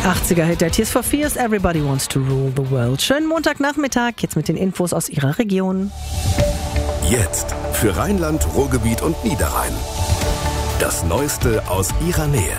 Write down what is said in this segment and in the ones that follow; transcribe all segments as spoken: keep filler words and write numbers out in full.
achtziger-Hit der Tears for Fears, Everybody Wants to Rule the World. Schönen Montagnachmittag, jetzt mit den Infos aus Ihrer Region. Jetzt für Rheinland, Ruhrgebiet und Niederrhein. Das Neueste aus Ihrer Nähe.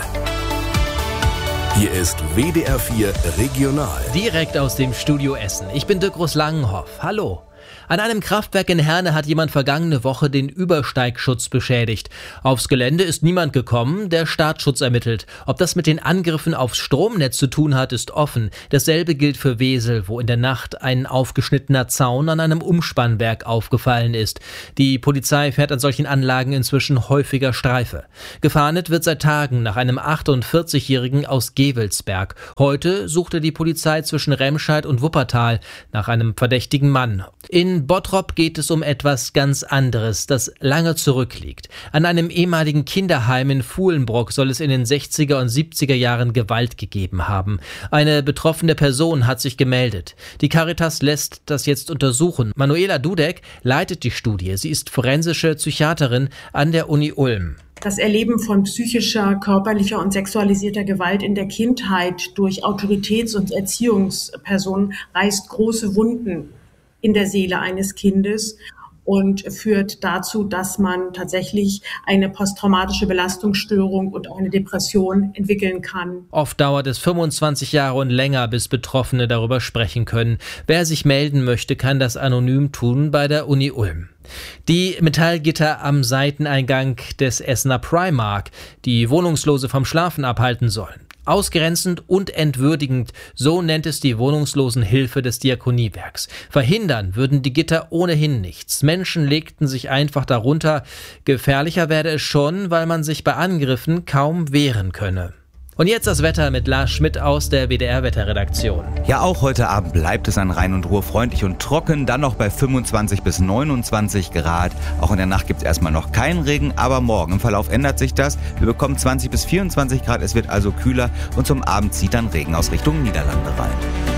Hier ist W D R vier Regional. Direkt aus dem Studio Essen. Ich bin Dirk Langenhoff. Hallo. An einem Kraftwerk in Herne hat jemand vergangene Woche den Übersteigschutz beschädigt. Aufs Gelände ist niemand gekommen, der Staatsschutz ermittelt. Ob das mit den Angriffen aufs Stromnetz zu tun hat, ist offen. Dasselbe gilt für Wesel, wo in der Nacht ein aufgeschnittener Zaun an einem Umspannwerk aufgefallen ist. Die Polizei fährt an solchen Anlagen inzwischen häufiger Streife. Gefahndet wird seit Tagen nach einem achtundvierzigjährigen aus Gevelsberg. Heute suchte die Polizei zwischen Remscheid und Wuppertal nach einem verdächtigen Mann. In Bottrop geht es um etwas ganz anderes, das lange zurückliegt. An einem ehemaligen Kinderheim in Fuhlenbrock soll es in den sechziger und siebziger Jahren Gewalt gegeben haben. Eine betroffene Person hat sich gemeldet. Die Caritas lässt das jetzt untersuchen. Manuela Dudek leitet die Studie. Sie ist forensische Psychiaterin an der Uni Ulm. Das Erleben von psychischer, körperlicher und sexualisierter Gewalt in der Kindheit durch Autoritäts- und Erziehungspersonen reißt große Wunden in der Seele eines Kindes und führt dazu, dass man tatsächlich eine posttraumatische Belastungsstörung und eine Depression entwickeln kann. Oft dauert es fünfundzwanzig Jahre und länger, bis Betroffene darüber sprechen können. Wer sich melden möchte, kann das anonym tun bei der Uni Ulm. Die Metallgitter am Seiteneingang des Essener Primark, die Wohnungslose vom Schlafen abhalten sollen. Ausgrenzend und entwürdigend, so nennt es die Wohnungslosenhilfe des Diakoniewerks. Verhindern würden die Gitter ohnehin nichts. Menschen legten sich einfach darunter. Gefährlicher werde es schon, weil man sich bei Angriffen kaum wehren könne. Und jetzt das Wetter mit Lars Schmidt aus der W D R-Wetterredaktion. Ja, auch heute Abend bleibt es an Rhein und Ruhr freundlich und trocken, dann noch bei fünfundzwanzig bis neunundzwanzig Grad. Auch in der Nacht gibt es erstmal noch keinen Regen, aber morgen im Verlauf ändert sich das. Wir bekommen zwanzig bis vierundzwanzig Grad, es wird also kühler und zum Abend zieht dann Regen aus Richtung Niederlande rein.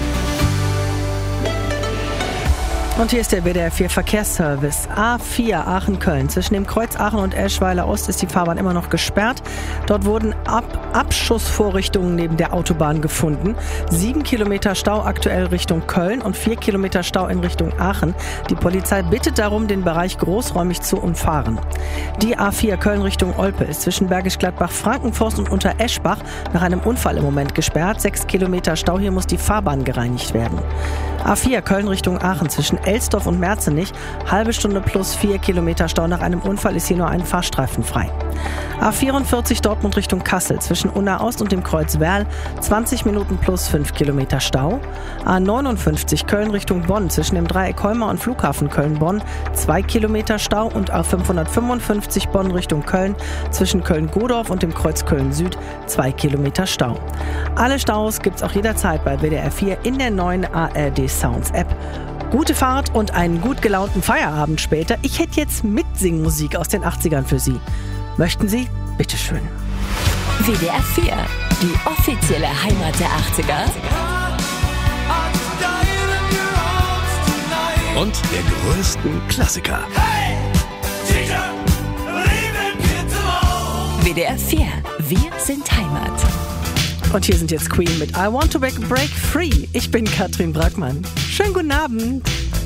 Und hier ist der W D R vier Verkehrsservice. A vier Aachen-Köln. Zwischen dem Kreuz Aachen und Eschweiler Ost ist die Fahrbahn immer noch gesperrt. Dort wurden Ab- Abschussvorrichtungen neben der Autobahn gefunden. Sieben Kilometer Stau aktuell Richtung Köln und vier Kilometer Stau in Richtung Aachen. Die Polizei bittet darum, den Bereich großräumig zu umfahren. Die A vier Köln Richtung Olpe ist zwischen Bergisch Gladbach, Frankenforst und Untereschbach nach einem Unfall im Moment gesperrt. Sechs Kilometer Stau, hier muss die Fahrbahn gereinigt werden. A vier Köln Richtung Aachen zwischen Elsdorf und Merzenich, halbe Stunde plus vier Kilometer Stau. Nach einem Unfall ist hier nur ein Fahrstreifen frei. A vierundvierzig Dortmund Richtung Kassel zwischen Unna Ost und dem Kreuz Werl, zwanzig Minuten plus fünf Kilometer Stau. A neunundfünfzig Köln Richtung Bonn zwischen dem Dreieck Holmer und Flughafen Köln-Bonn, zwei Kilometer Stau. Und A fünfhundertfünfundfünfzig Bonn Richtung Köln zwischen Köln-Godorf und dem Kreuz Köln-Süd, zwei Kilometer Stau. Alle Staus gibt's auch jederzeit bei W D R vier in der neuen A R D Sounds App. Gute Fahrt und einen gut gelaunten Feierabend später. Ich hätte jetzt Mitsingmusik aus den achtzigern für Sie. Möchten Sie? Bitteschön. W D R vier, die offizielle Heimat der achtziger. Und der größten Klassiker. W D R vier, wir sind Heimat. Und hier sind jetzt Queen mit I Want to Break Free. Ich bin Katrin Brackmann. Schönen guten Abend.